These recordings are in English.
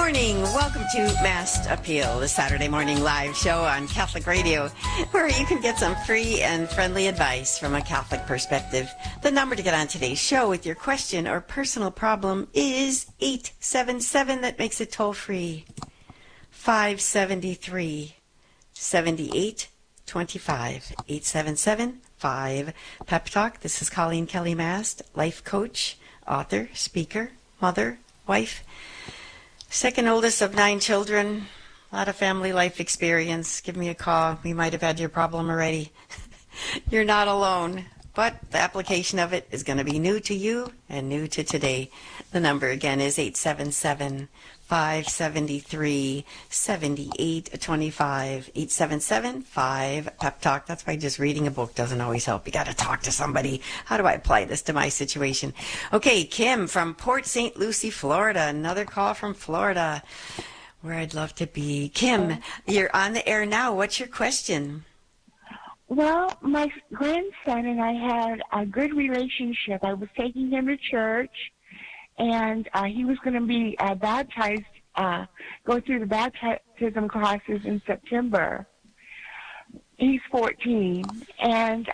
morning. Welcome to Mass Appeal, the Saturday morning live show on Catholic Radio, where you can get some free and friendly advice from a Catholic perspective. The number to get on today's show with your question or personal problem is 877. That makes it toll free. 573 7825 877-5 Pep Talk. This is Colleen Kelly Mast, life coach, author, speaker, mother, wife, second oldest of 9 children, a lot of family life experience. Give me a call. We might have had your problem already. You're not alone, but the application of it is going to be new to you and new to today. The number again is 877-573-7825, 877-5 Pep Talk. That's why just reading a book doesn't always help. You got to talk to somebody. How do I apply this to my situation? Okay, Kim from Port St. Lucie, Florida. Another call from Florida, where I'd love to be. Kim, you're on the air now. What's your question? Well, my grandson and I had a good relationship. I was taking him to church, and he was going to be baptized, go through the baptism classes in September. He's 14, and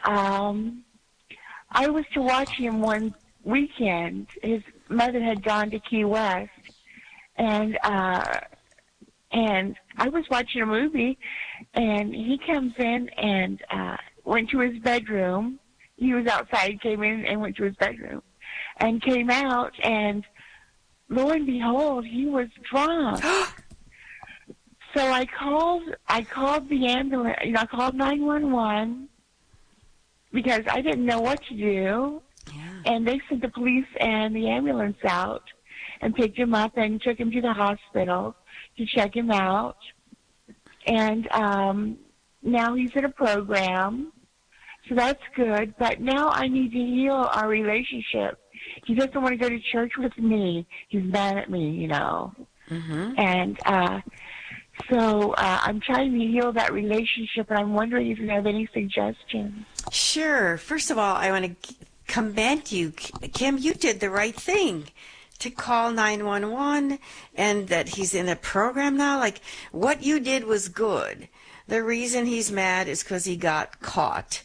I was to watch him one weekend. His mother had gone to Key West, and I was watching a movie, and he comes in and went to his bedroom. He was outside, came in and went to his bedroom, and came out, and lo and behold, he was drunk. So I called the ambulance. I called 911 because I didn't know what to do. Yeah. And they sent the police and the ambulance out and picked him up and took him to the hospital to check him out. And now he's in a program, so that's good. But now I need to heal our relationship. He doesn't want to go to church with me. He's mad at me, you know. Mm-hmm. And so I'm trying to heal that relationship, and I'm wondering if you have any suggestions. Sure. First of all, I want to commend you, Kim. You did the right thing to call 911, and that he's in a program now. Like, what you did was good. The reason he's mad is because he got caught,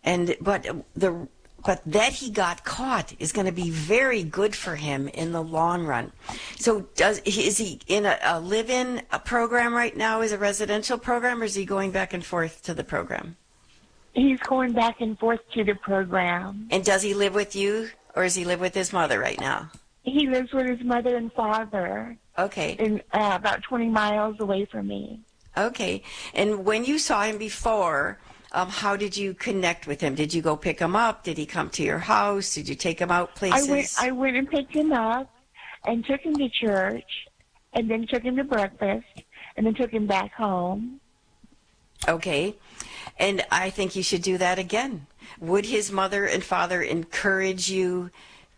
but that he got caught is going to be very good for him in the long run. So is he in a live-in program right now, is a residential program, or is he going back and forth to the program? He's going back and forth to the program. And does he live with you, or does he live with his mother right now? He lives with his mother and father. Okay. In, about 20 miles away from me. Okay. And when you saw him before, how did you connect with him? Did you go pick him up? Did he come to your house? Did you take him out places? I went and picked him up and took him to church, and then took him to breakfast, and then took him back home. Okay. And I think you should do that again. Would his mother and father encourage him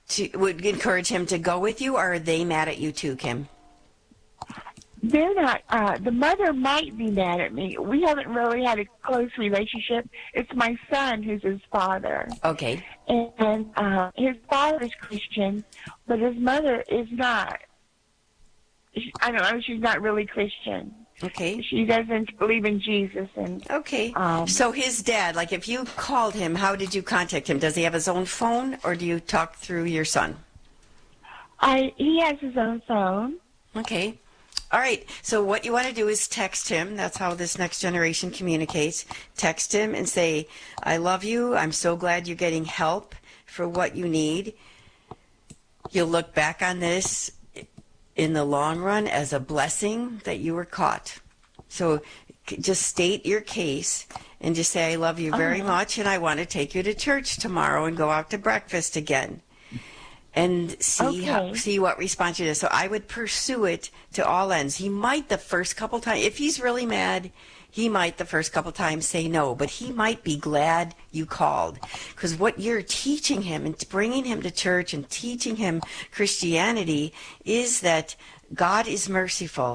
to go with you, or are they mad at you too, Kim? They're not. The mother might be mad at me. We haven't really had a close relationship. It's my son who's his father. Okay. And his father is Christian, but his mother is not. I don't know. She's not really Christian. Okay. She doesn't believe in Jesus. And okay. So his dad, like if you called him, how did you contact him? Does he have his own phone, or do you talk through your son? He has his own phone. Okay. All right. So what you want to do is text him. That's how this next generation communicates. Text him and say, I love you. I'm so glad you're getting help for what you need. You'll look back on this in the long run as a blessing that you were caught. So just state your case and just say, I love you very much, and I want to take you to church tomorrow and go out to breakfast again. And see what response you do. So I would pursue it to all ends. He might the first couple times, if he's really mad, he might the first couple times say no, but he might be glad you called, because what you're teaching him and bringing him to church and teaching him Christianity is that God is merciful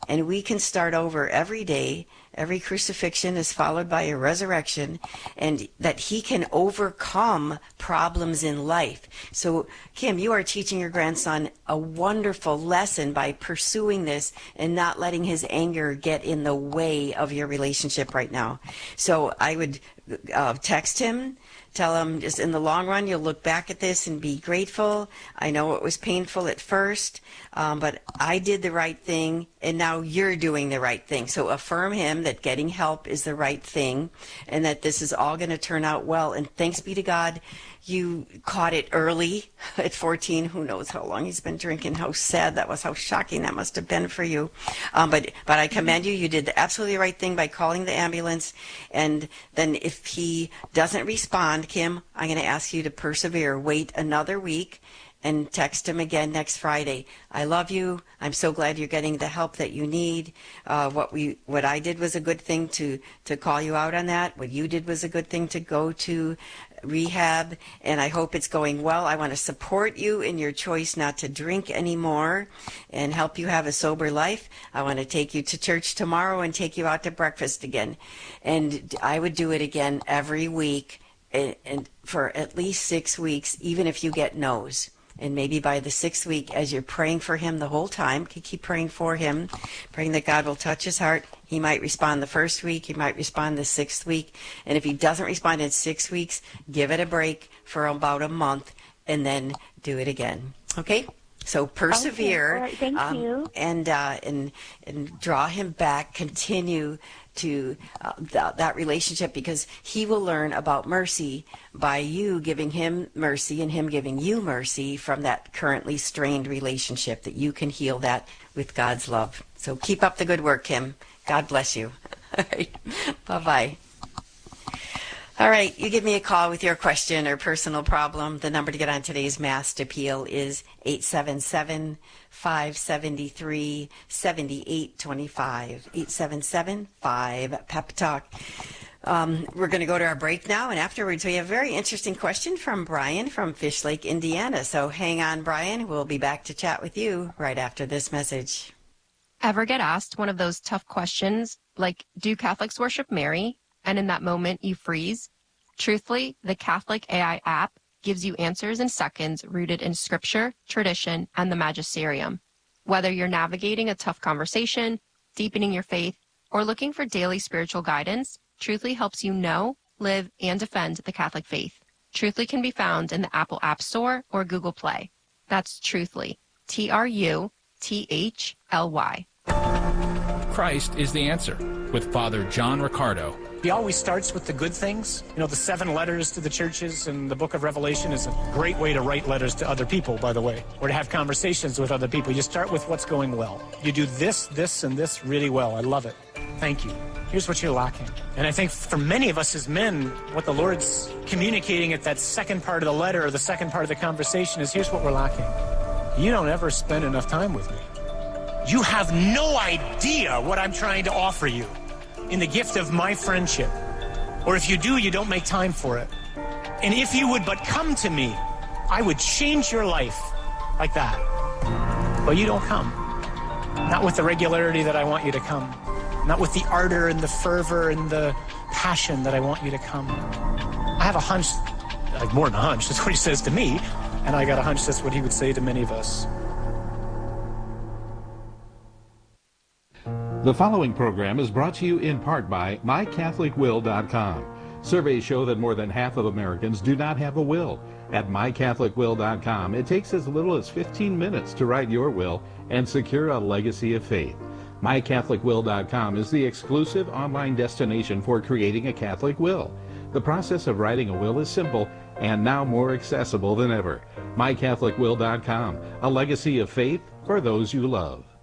and we can start over every day. Every crucifixion is followed by a resurrection, and that he can overcome problems in life. So, Kim, you are teaching your grandson a wonderful lesson by pursuing this and not letting his anger get in the way of your relationship right now. So I would text him, tell him just in the long run, you'll look back at this and be grateful. I know it was painful at first, but I did the right thing, and now you're doing the right thing. So affirm him that getting help is the right thing, and that this is all going to turn out well. And thanks be to God, you caught it early at 14. Who knows how long he's been drinking, how sad that was, how shocking that must have been for you. But I commend you. You did the absolutely right thing by calling the ambulance. And then if he doesn't respond, Kim, I'm going to ask you to persevere. Wait another week and text him again next Friday. I love you. I'm so glad you're getting the help that you need. What I did was a good thing to call you out on that. What you did was a good thing to go to rehab, and I hope it's going well. I want to support you in your choice not to drink anymore and help you have a sober life. I want to take you to church tomorrow and take you out to breakfast again. And I would do it again every week and for at least 6 weeks, even if you get no's. And maybe by the 6th week, as you're praying for him the whole time, keep praying for him, praying that God will touch his heart. He might respond the 1st week, he might respond the 6th week. And if he doesn't respond in 6 weeks, give it a break for about a month and then do it again. Okay? So persevere. Okay. All right. Thank you. And draw him back, continue to that relationship, because he will learn about mercy by you giving him mercy and him giving you mercy from that currently strained relationship, that you can heal that with God's love. So keep up the good work, Kim. God bless you. All right. Bye-bye. All right, you give me a call with your question or personal problem. The number to get on today's Masked Appeal is 877-573-7825. 877-5-PEP-TALK. We're going to go to our break now, and afterwards we have a very interesting question from Brian from Fish Lake, Indiana. So hang on, Brian. We'll be back to chat with you right after this message. Ever get asked one of those tough questions like, do Catholics worship Mary? And in that moment you freeze? Truthfully, the Catholic AI app gives you answers in seconds rooted in scripture, tradition, and the magisterium. Whether you're navigating a tough conversation, deepening your faith, or looking for daily spiritual guidance, Truthfully helps you know, live, and defend the Catholic faith. Truthfully can be found in the Apple App Store or Google Play. That's Truthfully, Truthly. Christ is the answer, with Father John Riccardo. He always starts with the good things. You know, the 7 letters to the churches and the book of Revelation is a great way to write letters to other people, by the way, or to have conversations with other people. You start with what's going well. You do this, this, and this really well. I love it. Thank you. Here's what you're lacking. And I think for many of us as men, what the Lord's communicating at that second part of the letter or the second part of the conversation is, here's what we're lacking. You don't ever spend enough time with me. You have no idea what I'm trying to offer you in the gift of my friendship. Or if you do, you don't make time for it. And if you would but come to me, I would change your life like that. But you don't come. Not with the regularity that I want you to come. Not with the ardor and the fervor and the passion that I want you to come. I have a hunch, like more than a hunch, that's what he says to me, and I got a hunch that's what he would say to many of us. The following program is brought to you in part by MyCatholicWill.com. Surveys show that more than half of Americans do not have a will. At MyCatholicWill.com, it takes as little as 15 minutes to write your will and secure a legacy of faith. MyCatholicWill.com is the exclusive online destination for creating a Catholic will. The process of writing a will is simple and now more accessible than ever. MyCatholicWill.com, a legacy of faith for those you love.